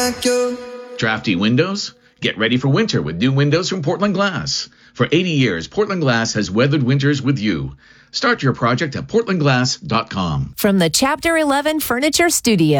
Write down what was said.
like you. Drafty windows? Get ready for winter with new windows from Portland Glass. For 80 years, Portland Glass has weathered winters with you. Start your project at portlandglass.com. From the Chapter 11 Furniture Studio.